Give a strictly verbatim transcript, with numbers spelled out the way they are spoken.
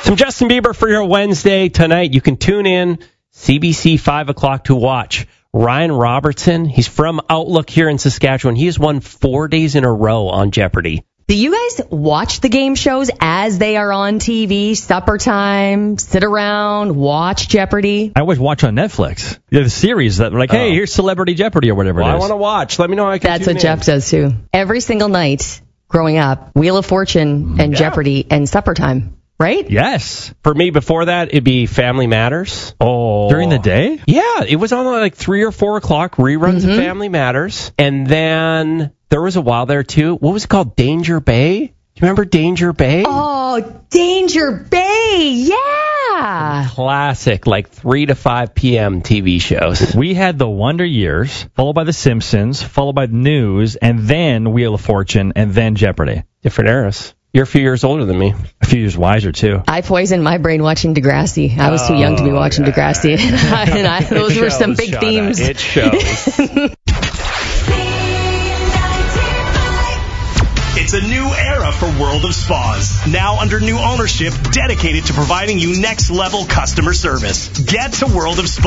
Some Justin Bieber for your Wednesday tonight. You can tune in C B C five o'clock to watch Ryan Robertson. He's from Outlook here in Saskatchewan. He has won four days in a row on Jeopardy! Do you guys watch the game shows as they are on T V? Supper time, sit around, watch Jeopardy? I always watch on Netflix. You have a series that like, hey, Oh. here's Celebrity Jeopardy or whatever Well, it I is. want to watch. Let me know how I can That's tune what in. Jeff does too. Every single night growing up, Wheel of Fortune and Yeah. Jeopardy and supper time, right? Yes. For me, before that, it'd be Family Matters. Oh. During the day? Yeah, it was on like three or four o'clock, reruns Mm-hmm. of Family Matters. And then there was a while there, too. What was it called? Danger Bay? Do you remember Danger Bay? Oh, Danger Bay, yeah. Classic, like three to five p.m. T V shows. We had the Wonder Years, followed by The Simpsons, followed by the News, and then Wheel of Fortune, and then Jeopardy. Different eras. You're a few years older than me. A few years wiser, too. I poisoned my brain watching Degrassi. I was too young to be watching Degrassi. and I, and I, those It were some shows, big Shauna. themes. It shows. It's a new era for World of Spas. Now under new ownership dedicated to providing you next-level customer service. Get to World of Spas.